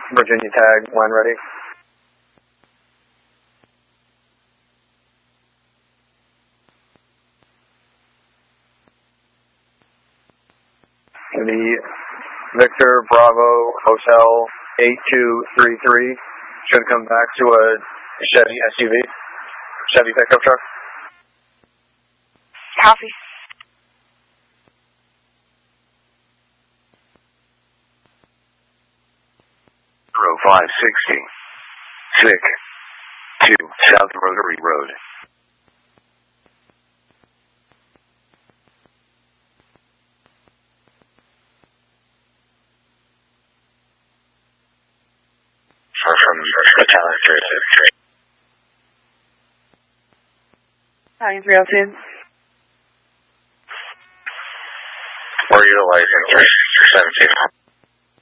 Virginia tag when ready. The Victor Bravo Hotel 8233 should come back to a Chevy SUV, Chevy pickup truck. Copy. Row 560. SIC 2 South Rotary Road. From Metallic 9302. Where are you the license? 317.